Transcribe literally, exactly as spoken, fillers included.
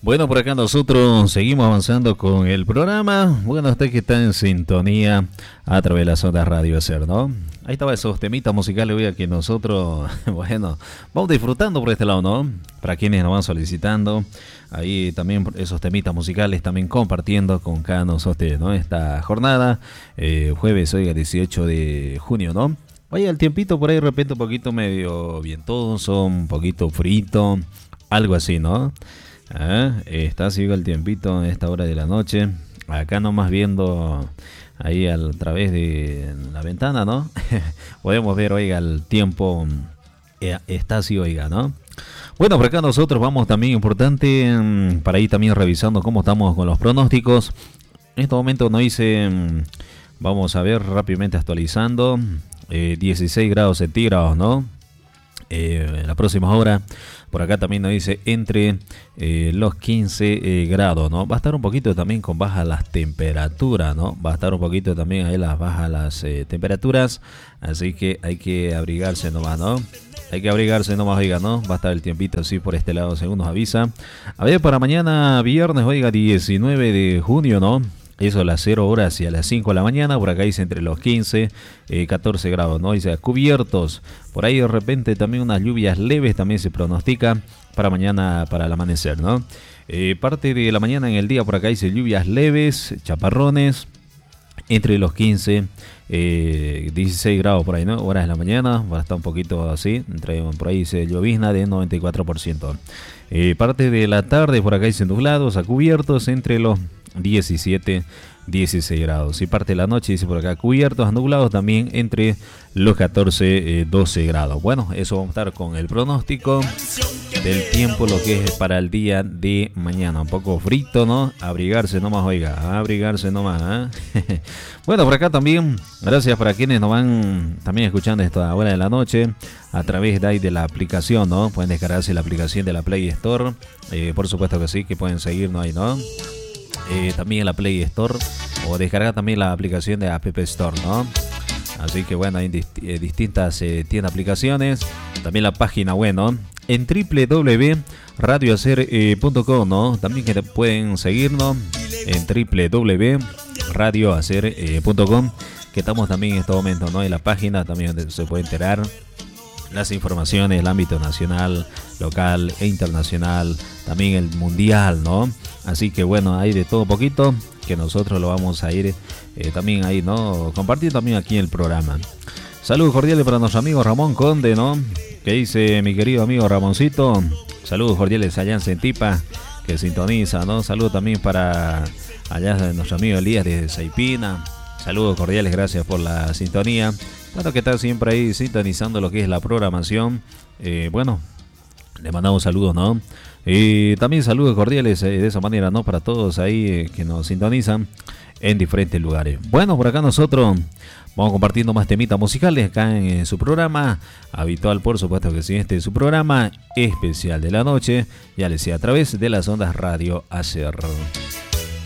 Bueno, por acá nosotros seguimos avanzando con el programa. Bueno, usted que está en sintonía a través de las ondas Radio Ser, ¿no? Ahí estaba esos temitas musicales, oiga, que nosotros, bueno, vamos disfrutando por este lado, ¿no? Para quienes nos van solicitando, ahí también esos temitas musicales, también compartiendo con cada uno de ustedes, ¿no? Esta jornada, eh, jueves, oiga, dieciocho de junio, ¿no? Vaya, el tiempito por ahí de repente un poquito medio vientoso, un poquito frito, algo así, ¿no? Ah, está así el tiempito en esta hora de la noche. Acá nomás viendo ahí a través de la ventana, ¿no? Podemos ver, oiga, el tiempo eh, está así, oiga, ¿no? Bueno, por acá nosotros vamos también importante mmm, para ir también revisando cómo estamos con los pronósticos. En este momento nos dice, mmm, vamos a ver rápidamente actualizando, eh, dieciséis grados centígrados, ¿no? Eh, en la próxima hora. Por acá también nos dice entre eh, los quince eh, grados, ¿no? Va a estar un poquito también con bajas las temperaturas, ¿no? Va a estar un poquito también ahí las bajas las eh, temperaturas. Así que hay que abrigarse nomás, ¿no? Hay que abrigarse nomás, oiga, ¿no? Va a estar el tiempito así por este lado, según nos avisa. A ver, para mañana viernes, oiga, diecinueve de junio, ¿no? Eso a las cero horas y a las cinco de la mañana. Por acá dice entre los quince y catorce grados, ¿no? Dice cubiertos. Por ahí de repente también unas lluvias leves también se pronostica para mañana, para el amanecer, ¿no? Eh, parte de la mañana en el día por acá dice lluvias leves, chaparrones, entre los quince y dieciséis grados por ahí, ¿no? Horas de la mañana, va a estar un poquito así, entre, por ahí dice llovizna de noventa y cuatro por ciento. Eh, parte de la tarde por acá dice nublados a cubiertos entre los diecisiete, dieciséis grados. Y parte de la noche dice por acá cubiertos a nublados también entre los catorce, doce grados. Bueno, eso vamos a estar con el pronóstico del tiempo, lo que es para el día de mañana. Un poco frito, ¿no? Abrigarse nomás, oiga, abrigarse nomás, ¿eh? Bueno, por acá también, gracias para quienes nos van también escuchando esta hora de la noche a través de ahí de la aplicación, ¿no? Pueden descargarse la aplicación de la Play Store, eh, por supuesto que sí, que pueden seguirnos ahí, ¿no? Eh, también en la Play Store o descargar también la aplicación de App Store, ¿no? Así que bueno, hay dist eh, distintas eh, tiendas, aplicaciones, también la página web, ¿no? En doble u doble u doble u punto radio hacer punto com, ¿no? También que pueden seguirnos en doble u doble u doble u punto radio hacer punto com, que estamos también en este momento, ¿no? En la página también donde se puede enterar las informaciones del ámbito nacional, local e internacional, también el mundial, ¿no? Así que bueno, hay de todo poquito que nosotros lo vamos a ir eh, también ahí, ¿no? Compartir también aquí en el programa. Saludos cordiales para nuestro amigo Ramón Conde, ¿no? Que dice mi querido amigo Ramoncito. Saludos cordiales allá en Centipa, que sintoniza, ¿no? Saludos también para allá de nuestro amigo Elías de Saipina. Saludos cordiales, gracias por la sintonía. Bueno, que está siempre ahí sintonizando lo que es la programación. Eh, bueno, le mandamos saludos, ¿no? Y también saludos cordiales eh, de esa manera, ¿no? Para todos ahí eh, que nos sintonizan en diferentes lugares. Bueno, por acá nosotros vamos compartiendo más temitas musicales acá en, en su programa habitual, por supuesto que sí, este es su programa especial de la noche, ya les decía, a través de las ondas Radio Hacer.